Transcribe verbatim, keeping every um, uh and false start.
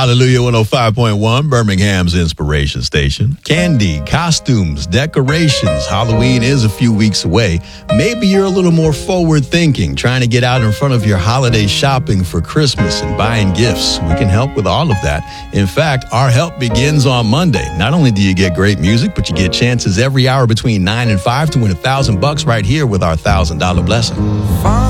Hallelujah one oh five point one, Birmingham's inspiration station. Candy, costumes, decorations. Halloween is a few weeks away. Maybe you're a little more forward thinking, trying to get out in front of your holiday shopping for Christmas and buying gifts. We can help with all of that. In fact, our help begins on Monday. Not only do you get great music, but you get chances every hour between nine and five to win a thousand bucks right here with our thousand dollar blessing.